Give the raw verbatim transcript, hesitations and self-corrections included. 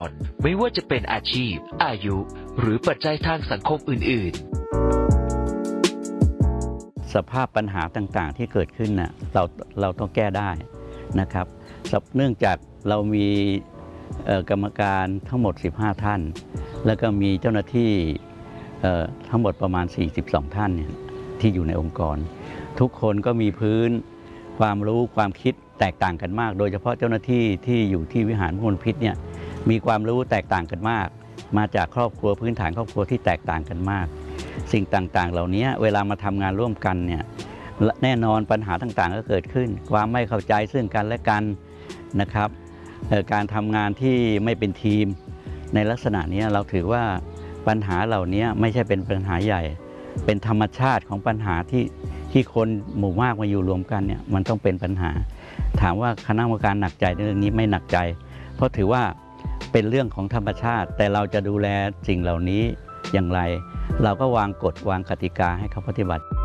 ไม่ว่าจะเป็นอาชีพอายุหรือปัจจัยทางสังคมอื่นๆสภาพปัญหาต่างๆที่เกิดขึ้นน่ะเราเราต้องแก้ได้นะครับเนื่องจากเรามีกรรมการทั้งหมดสิบห้าท่านแล้วก็มีเจ้าหน้าที่ทั้งหมดประมาณสี่สิบสองท่านเนี่ยที่อยู่ในองค์กรทุกคนก็มีพื้นความรู้ความคิดแตกต่างกันมากโดยเฉพาะเจ้าหน้าที่ที่อยู่ที่วิหารมลพิษเนี่ยมีความรู้แตกต่างกันมากมาจากครอบครัวพื้นฐานครอบครัวที่แตกต่างกันมากสิ่งต่างๆเหล่านี้เวลามาทำงานร่วมกันเนี่ยแน่นอนปัญหาต่างๆก็เกิดขึ้นความไม่เข้าใจซึ่งกันและกันนะครับการทำงานที่ไม่เป็นทีมในลักษณะนี้เราถือว่าปัญหาเหล่านี้ไม่ใช่เป็นปัญหาใหญ่เป็นธรรมชาติของปัญหาที่ที่คนหมู่มากมาอยู่รวมกันเนี่ยมันต้องเป็นปัญหาถามว่าคณะกรรมการหนักใจในเรื่องนี้ไม่หนักใจเพราะถือว่าเป็นเรื่องของธรรมชาติแต่เราจะดูแลสิ่งเหล่านี้อย่างไรเราก็วางกฎวางกติกาให้เขาปฏิบัติ